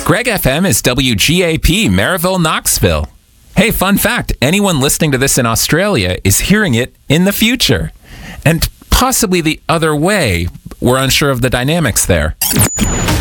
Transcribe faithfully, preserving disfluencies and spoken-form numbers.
Greg F M is W G A P, Maryville, Knoxville. Hey, fun fact, anyone listening to this in Australia is hearing it in the future. And possibly the other way. We're unsure of the dynamics there.